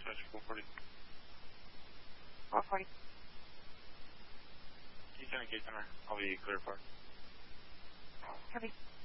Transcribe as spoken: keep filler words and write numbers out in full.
four forty. four forty. Keystone and K Center. I'll be clear for. Copy.